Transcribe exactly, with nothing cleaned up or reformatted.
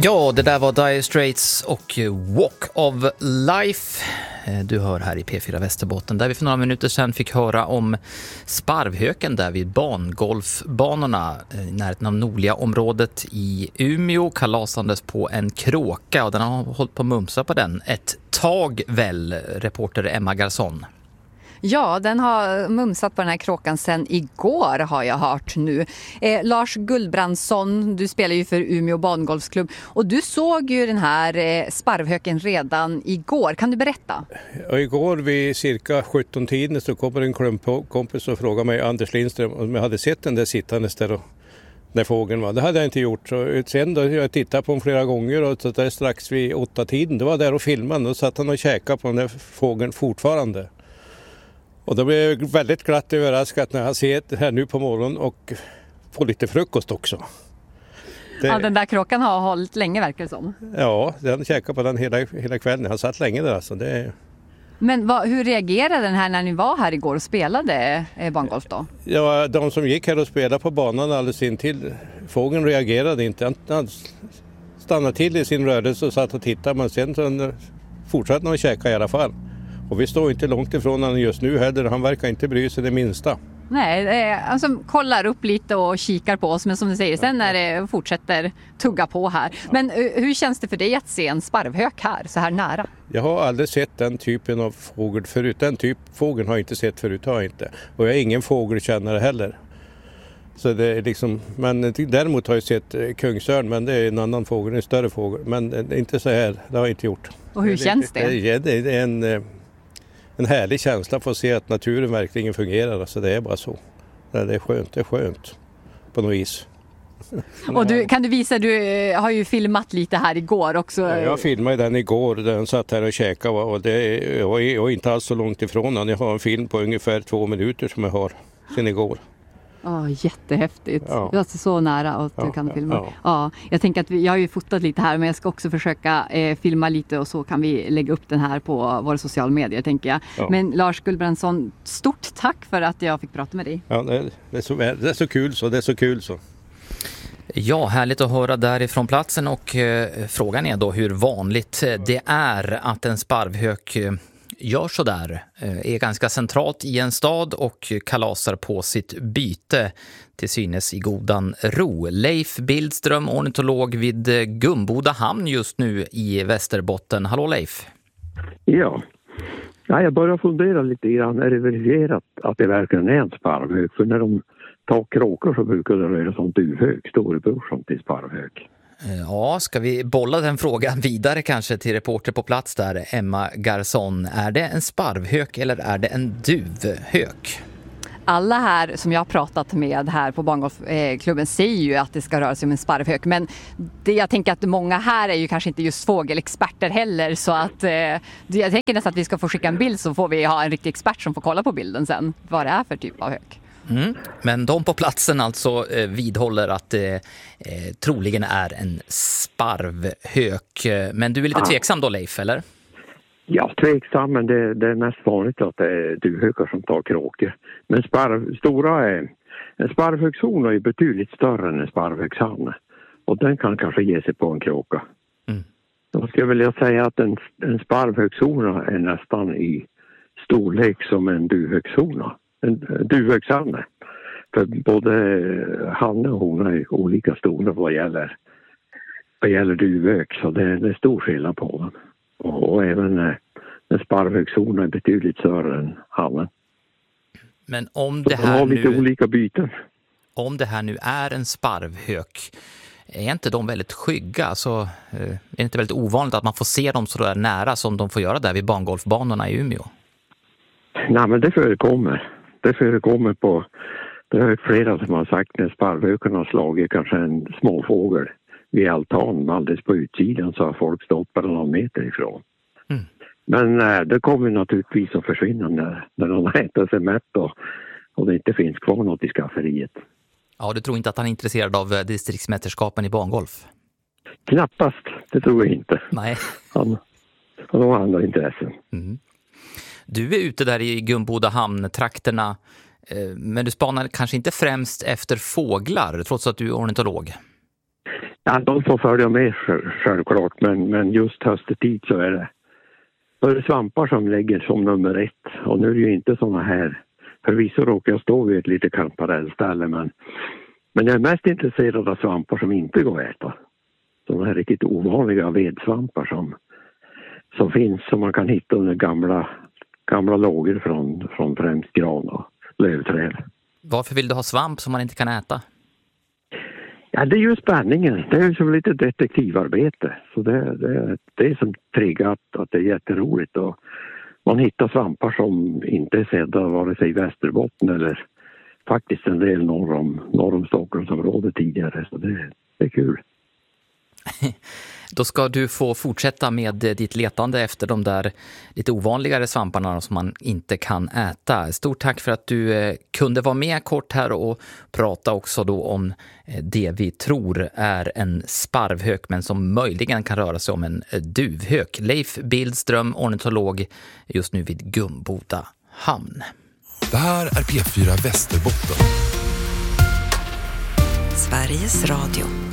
Ja, det där var Dire Straits och Walk of Life. Du hör här i P fyra Västerbotten, där vi för några minuter sedan fick höra om sparvhöken där vid bangolfbanorna i närheten av nordliga området i Umeå, kalasandes på en kråka, och den har hållit på att mumsa på den ett tag väl, reporter Emma Garson. Ja, den har mumsat på den här kråkan sedan igår, har jag hört nu. Eh, Lars Gullbrandsson, du spelar ju för Umeå bangolfsklubb, och du såg ju den här eh, sparvhöken redan igår. Kan du berätta? Ja, igår vid cirka sjutton-tiden så kommer en klumpkompis och frågar mig, Anders Lindström, om jag hade sett den där sittandes där och när fågeln var. Det hade jag inte gjort. Så sen då jag tittade på den flera gånger, och så där strax vid åtta tiden, då var där och filmade, och satt han och käkade på den där fågeln fortfarande. Och då blev jag väldigt glatt överraskad när jag ser det här nu på morgonen och får lite frukost också. Det... Ja, den där kråkan har hållit länge, verkar det som. Ja, den käkade på den hela, hela kvällen. Han satt länge där alltså. Det... Men vad, hur reagerade den här när ni var här igår och spelade eh, bangolf då? Ja, de som gick här och spelade på banan alldeles in till, fågeln reagerade inte. Han stannade till i sin rörelse och satt och tittade, men sen så fortsatte han att käka i alla fall. Och vi står inte långt ifrån honom just nu heller. Han verkar inte bry sig det minsta. Nej, alltså kollar upp lite och kikar på oss. Men som du säger, sen när det fortsätter tugga på här. Men hur känns det för dig att se en sparvhök här, så här nära? Jag har aldrig sett den typen av fågel förut. Den typ fågeln har jag inte sett förut, har jag inte. Och jag är ingen fågelkännare heller. Så det är liksom, men däremot har jag sett kungsörn, men det är en annan fågel, en större fågel. Men inte så här, det har jag inte gjort. Och hur det, känns det? Det, det, det är en... En härlig känsla för att se att naturen verkligen fungerar. Alltså det är bara så. Det är skönt, det är skönt på något vis. Och du, kan du visa, du har ju filmat lite här igår också. Ja, jag filmade den igår, den satt här och käkade, och det jag är, jag är inte alls så långt ifrån den. Jag har en film på ungefär två minuter som jag har sedan igår. Ja, jättehäftigt. Ja. Du är alltså så nära att du ja, kan filma. Ja. Ja, jag tänker att vi, jag har ju fotat lite här, men jag ska också försöka eh, filma lite, och så kan vi lägga upp den här på våra sociala medier, tänker jag. Ja. Men Lars Gullbrandsson, stort tack för att jag fick prata med dig. Ja, det, det, är så, det är så kul så, det är så kul så. Ja, härligt att höra därifrån platsen, och eh, frågan är då hur vanligt det är att en sparvhök eh, gör så där, är ganska centralt i en stad och kalasar på sitt byte, till synes i godan ro. Leif Bildström, ornitolog vid Gumboda hamn just nu i Västerbotten. Hallå Leif! Ja, ja jag börjar fundera lite grann. Är det verifierat att det verkligen är en sparvhök? För när de tar kråkor så brukar det röra som duvhök, storebror som till sparvhök. Ja, ska vi bolla den frågan vidare kanske till reporter på plats där, Emma Garson. Är det en sparvhök eller är det en duvhök? Alla här som jag har pratat med här på bangolfklubben säger ju att det ska röra sig om en sparvhök. Men det, jag tänker att många här är ju kanske inte just fågelexperter heller. Så att, eh, jag tänker nästan att vi ska få skicka en bild, så får vi ha en riktig expert som får kolla på bilden sen. Vad det är för typ av hök. Mm. Men de på platsen alltså eh, vidhåller att det eh, troligen är en sparvhök. Men du är lite ah. tveksam då Leif, eller? Ja, tveksam, men det, det är mest vanligt att det är duvhökar som tar kråkor. Men sparv, stora är, en sparvhökshona är betydligt större än en sparvhökshanne. Och den kan kanske ge sig på en kråka. Mm. Då skulle jag vilja säga att en, en sparvhökshona är nästan i storlek som en duvhökshona. En duvhökshanne. För både hanne och hona är olika stora vad gäller, vad gäller duvhök. Så det, det är stor skillnad på dem. Och, och även eh, en sparvhökshona är betydligt större än hannen. Men om så det här har lite nu, olika byten. Om det här nu är en sparvhök, är inte de väldigt skygga? Så eh, är det inte väldigt ovanligt att man får se dem så där nära som de får göra där vid bangolfbanorna i Umeå? Nej, men det förekommer. Det förekommer på, det är flera som har sagt när sparvhökarna har slagit kanske en småfågel vid altan alldeles på utsidan, så har folk stått bara någon meter ifrån. Mm. Men äh, det kommer naturligtvis att försvinna när, när de äter sig mätt och, och det inte finns kvar något i skafferiet. Ja, du tror inte att han är intresserad av distriktsmästerskapen i bangolf? Knappast, det tror jag inte. Nej. Han, han har andra intressen. Mm. Du är ute där i Gumboda hamn-trakterna, men du spanar kanske inte främst efter fåglar, trots att du är ornitolog? Ja, de får följa med självklart, men, men just höstetid så är det, så är det svampar som lägger som nummer ett. Och nu är det ju inte såna här, förvisso råkar jag stå vid ett lite kantarellställe, men, men jag är mest intresserad av svampar som inte går att äta. Sådana här riktigt ovanliga vedsvampar som, som finns, som man kan hitta under gamla, gamla lågor från, från främst gran och lövträd. Varför vill du ha svamp som man inte kan äta? Ja, det är ju spänningen. Det är ju som lite detektivarbete. Så det, det, det är som triggat att det är jätteroligt. Och man hittar svampar som inte är sedda vare sig i Västerbotten eller faktiskt en del norr om, norr om Stockholmsområdet tidigare. Så det, det är kul. Då ska du få fortsätta med ditt letande efter de där lite ovanligare svamparna som man inte kan äta. Stort tack för att du kunde vara med kort här och prata också då om det vi tror är en sparvhök men som möjligen kan röra sig om en duvhök. Leif Bildström, ornitolog, just nu vid Gumboda hamn. Det här är P fyra Västerbotten. Sveriges Radio.